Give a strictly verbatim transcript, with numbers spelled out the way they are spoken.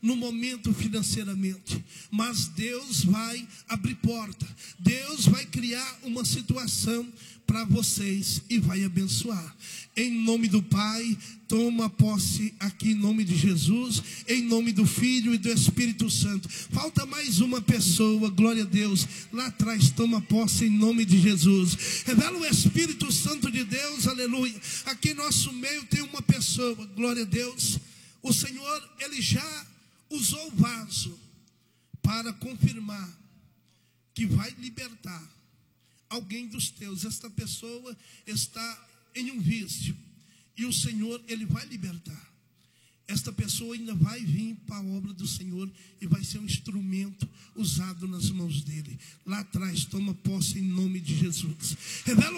no momento financeiramente, mas Deus vai abrir porta, Deus vai criar uma situação para vocês e vai abençoar. Em nome do Pai, toma posse aqui em nome de Jesus, em nome do Filho e do Espírito Santo. Falta mais uma pessoa, glória a Deus, lá atrás, toma posse em nome de Jesus. Revela o Espírito Santo de Deus, aleluia. Aqui em nosso meio tem uma pessoa, glória a Deus. O Senhor, Ele já usou o vaso para confirmar que vai libertar alguém dos teus. Esta pessoa está em um vício e o Senhor, Ele vai libertar. Esta pessoa ainda vai vir para a obra do Senhor e vai ser um instrumento usado nas mãos dele. Lá atrás, toma posse em nome de Jesus. Revela